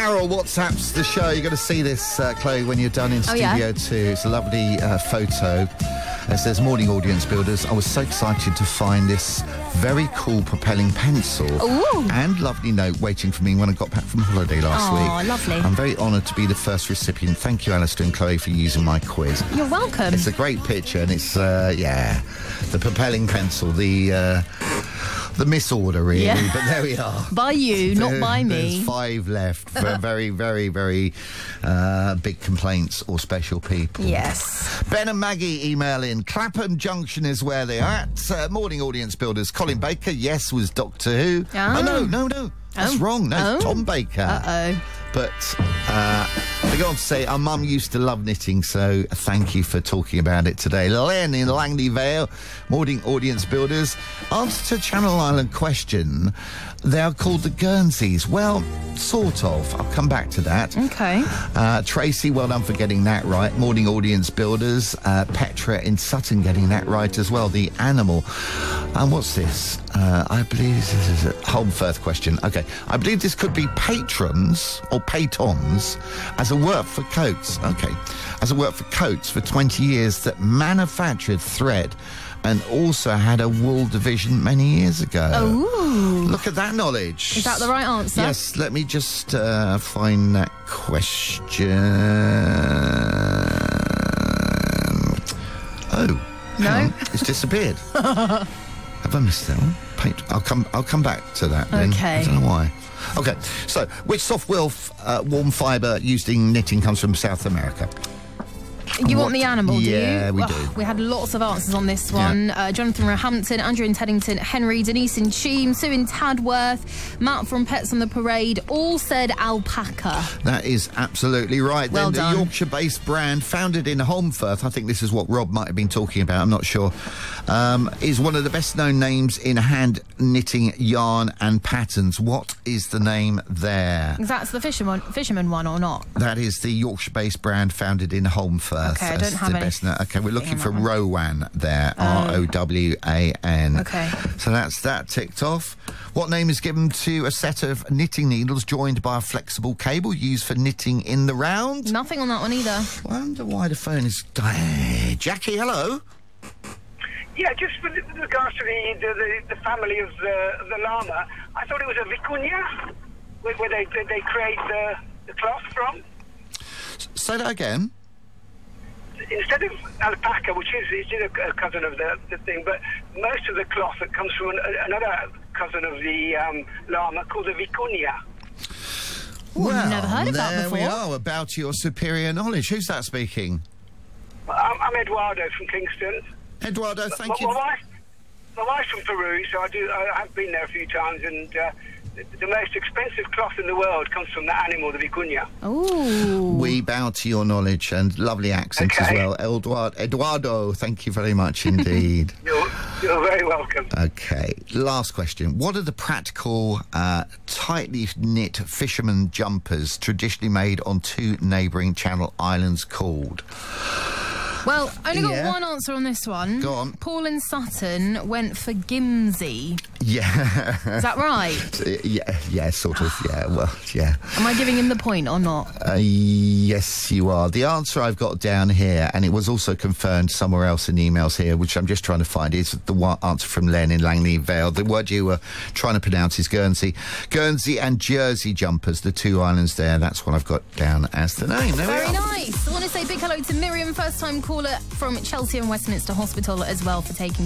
Carol WhatsApps the show. You're going to see this, Chloe, when you're done in Studio 2. It's a lovely photo. It says, morning audience builders. I was so excited to find this very cool propelling pencil. Ooh. And lovely note waiting for me when I got back from holiday last week. Oh, lovely. I'm very honoured to be the first recipient. Thank you, Alistair and Chloe, for using my quiz. You're welcome. It's a great picture, and it's, the propelling pencil, the misorder, really. Yeah. But there we are. By you, not by me. There's 5 left for very, very, very big complaints or special people. Yes. Ben and Maggie email in. Clapham Junction is where they are at. Morning audience builders. Colin Baker, yes, was Doctor Who. Oh, no. That's wrong. No, Tom Baker. Uh-oh. But they go on to say, our mum used to love knitting, so thank you for talking about it today. Len in Langley Vale, morning audience builders. Answer to Channel Island question, they are called the Guernseys. Well, sort of. I'll come back to that. Okay. Tracy, well done for getting that right. Morning audience builders. Petra in Sutton getting that right as well. The animal. And what's this? I believe this is a Holmfirth question. Okay. I believe this could be patrons or patrons as a work for Coates. Okay. As a work for Coates for 20 years that manufactured thread and also had a wool division many years ago. Ooh. Look at that knowledge. Is that the right answer? Yes, let me just find that question. Oh. No? It's disappeared. Have I missed that one? I'll come back to that then. Okay. I don't know why. Okay, so which soft warm fibre used in knitting comes from South America? You want the animal, do you? Yeah, we do. We had lots of answers on this one. Yeah. Jonathan Roehampton, Andrew in Teddington, Henry, Denise in Cheam, Sue in Tadworth, Matt from Pets on the Parade, all said alpaca. That is absolutely right. Well then done. The Yorkshire-based brand, founded in Holmfirth, I think this is what Rob might have been talking about, I'm not sure, is one of the best-known names in hand knitting, yarn and patterns. What is the name there? That's the fisherman one or not? That is the Yorkshire-based brand founded in Holmfirth. Okay, I don't have any. Okay, we're looking for Rowan there. Rowan. Okay. So that's that ticked off. What name is given to a set of knitting needles joined by a flexible cable used for knitting in the round? Nothing on that one either. I wonder why the phone is... Jackie, hello? Yeah, just with regards to the family of the llama, I thought it was a vicuña, where they create the cloth from. Say that again. Instead of alpaca, which is a cousin of the thing, but most of the cloth that comes from another cousin of the llama called the vicuña. Ooh, I've never heard of that before. There we are, about your superior knowledge. Who's that speaking? I'm Eduardo from Kingston. Eduardo, thank you. My wife's from Peru, so I have been there a few times, and the most expensive cloth in the world comes from that animal, the vicuña. Ooh. We bow to your knowledge and lovely accents as well. Eduardo, thank you very much indeed. You're very welcome. Okay, last question. What are the practical, tightly knit fisherman jumpers traditionally made on 2 neighbouring Channel Islands called? Well, only got one answer on this one. Go on. Paul in Sutton went for Gimsey. Yeah. Is that right? Yeah, sort of, yeah, well, yeah. Am I giving him the point or not? Yes, you are. The answer I've got down here, and it was also confirmed somewhere else in the emails here, which I'm just trying to find, is the answer from Len in Langley Vale. The word you were trying to pronounce is Guernsey. Guernsey and Jersey jumpers, the 2 islands there. That's what I've got down as the name. There Very we are. nice. I want to say big hello to Miriam, first-time caller from Chelsea and Westminster Hospital as well, for taking